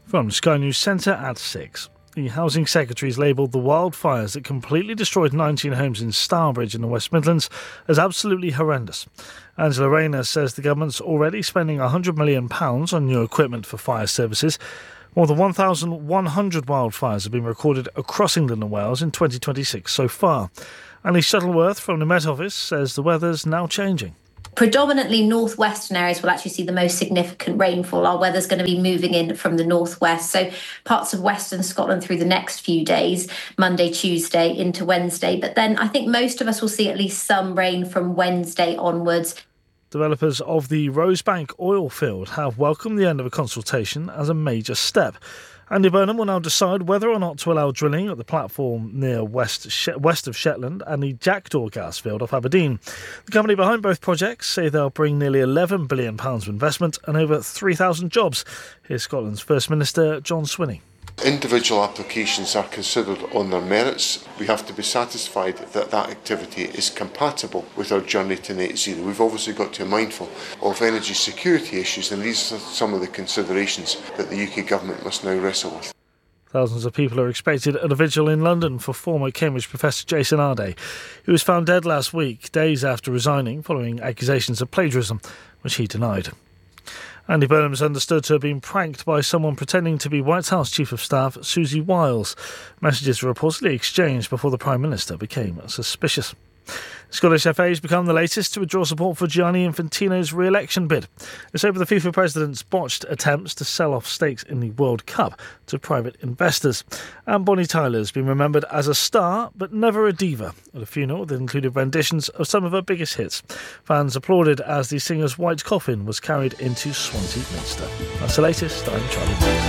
From Sky News Centre at 6. The Housing Secretary's labelled the wildfires that completely destroyed 19 homes in Stourbridge in the West Midlands as absolutely horrendous. Angela Rayner says the government's already spending £100 million on new equipment for fire services. More than 1,100 wildfires have been recorded across England and Wales in 2026 so far. Annie Shuttleworth from the Met Office says the weather's now changing. Predominantly northwestern areas will actually see the most significant rainfall. Our weather's going to be moving in from the northwest. So parts of western Scotland through the next few days, Monday, Tuesday into Wednesday. But then I think most of us will see at least some rain from Wednesday onwards. Developers of the Rosebank oil field have welcomed the end of a consultation as a major step. Andy Burnham will now decide whether or not to allow drilling at the platform near west of Shetland and the Jackdaw gas field off Aberdeen. The company behind both projects say they'll bring nearly £11 billion of investment and over 3,000 jobs. Here's Scotland's First Minister John Swinney. Individual applications are considered on their merits. We have to be satisfied that that activity is compatible with our journey to net zero. We've obviously got to be mindful of energy security issues, and these are some of the considerations that the UK government must now wrestle with. Thousands of people are expected at a vigil in London for former Cambridge professor Jason Arday, who was found dead last week, days after resigning following accusations of plagiarism, which he denied. Andy Burnham is understood to have been pranked by someone pretending to be White House Chief of Staff Susie Wiles. Messages were reportedly exchanged before the Prime Minister became suspicious. Scottish FA has become the latest to withdraw support for Gianni Infantino's re-election bid. It's over the FIFA president's botched attempts to sell off stakes in the World Cup to private investors. And Bonnie Tyler's been remembered as a star, but never a diva, at a funeral that included renditions of some of her biggest hits. Fans applauded as the singer's white coffin was carried into Swansea Minster. That's the latest. I'm Charlie.